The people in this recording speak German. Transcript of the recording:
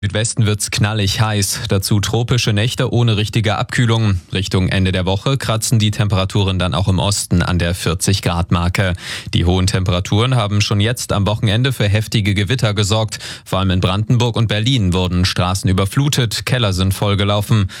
Südwesten wird's knallig heiß, dazu tropische Nächte ohne richtige Abkühlung. Richtung Ende der Woche kratzen die Temperaturen dann auch im Osten an der 40-Grad-Marke. Die hohen Temperaturen haben schon jetzt am Wochenende für heftige Gewitter gesorgt. Vor allem in Brandenburg und Berlin wurden Straßen überflutet, Keller sind vollgelaufen.